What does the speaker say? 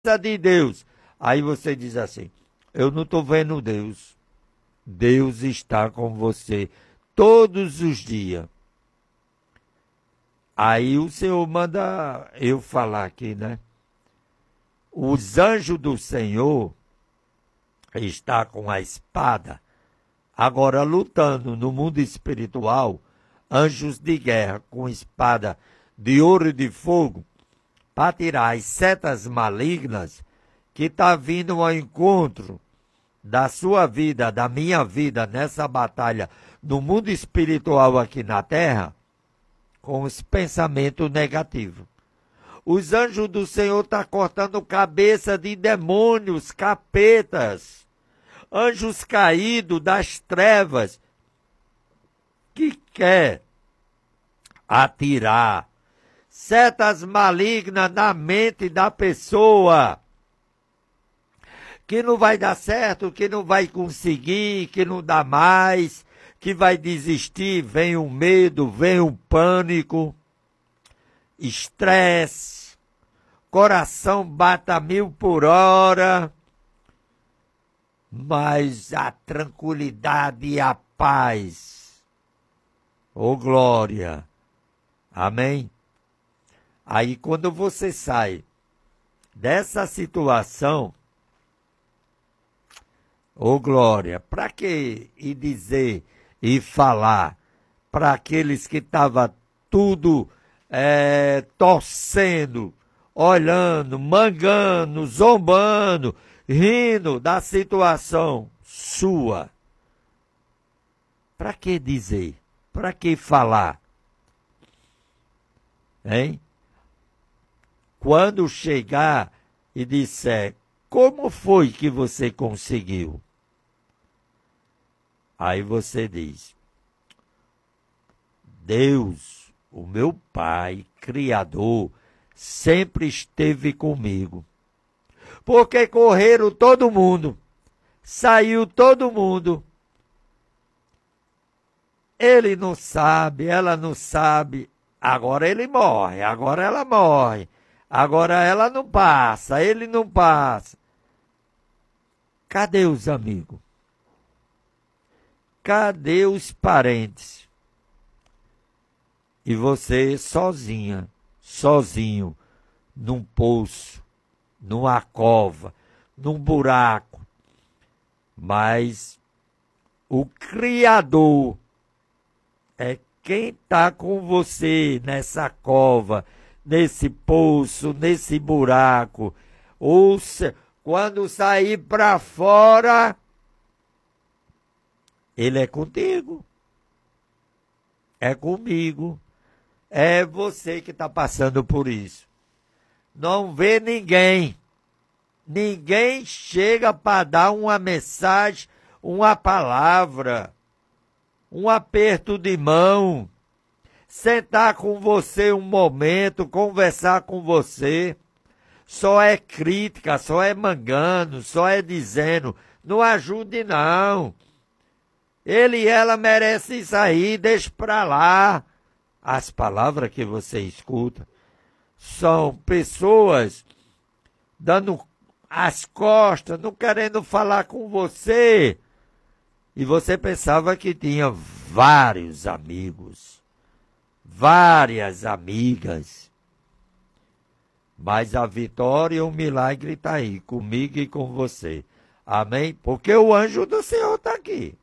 de Deus. Aí você diz assim: eu não estou vendo Deus. Deus está com você todos os dias. Aí o Senhor manda eu falar aqui, né? Os anjos do Senhor estão com a espada, agora lutando no mundo espiritual, anjos de guerra com espada de ouro e de fogo, para tirar as setas malignas que está vindo ao encontro da sua vida, da minha vida, nessa batalha no mundo espiritual aqui na terra, com os pensamentos negativos. Os anjos do Senhor estão cortando cabeça de demônios, capetas, anjos caídos das trevas, que quer atirar setas malignas na mente da pessoa, que não vai dar certo, que não vai conseguir, que não dá mais, que vai desistir. Vem o medo, vem o pânico, estresse, coração bate a 1000 por hora, mas a tranquilidade e a paz, ô glória, amém? Aí quando você sai dessa situação, ô glória, para que ir dizer e falar para aqueles que estavam tudo torcendo, olhando, mangando, zombando, rindo da situação sua? Para que dizer? Para que falar? Hein? Quando chegar e disser: como foi que você conseguiu? Aí você diz: Deus, o meu Pai, Criador, sempre esteve comigo. Porque correram todo mundo, saiu todo mundo. Ele não sabe, ela não sabe. Agora ele morre, agora ela morre. Agora ela não passa, ele não passa. Cadê os amigos? Cadê os parentes? E você sozinha, sozinho, num poço, numa cova, num buraco. Mas o Criador é quem está com você nessa cova, nesse poço, nesse buraco. Quando sair para fora, ele é contigo, é comigo, é você que está passando por isso. Não vê ninguém, ninguém chega para dar uma mensagem, uma palavra, um aperto de mão, sentar com você um momento, conversar com você. Só é crítica, só é mangando, só é dizendo: não ajude não. Ele e ela merecem isso aí, deixa pra lá. As palavras que você escuta são pessoas dando as costas, não querendo falar com você. E você pensava que tinha vários amigos, várias amigas. Mas a vitória e o milagre está aí, comigo e com você. Amém? Porque o anjo do Senhor está aqui.